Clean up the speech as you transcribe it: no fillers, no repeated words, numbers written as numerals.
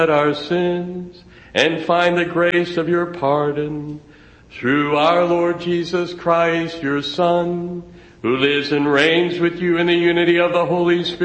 our sins and find the grace of your pardon through our Lord Jesus Christ, your Son, who lives and reigns with you in the unity of the Holy Spirit,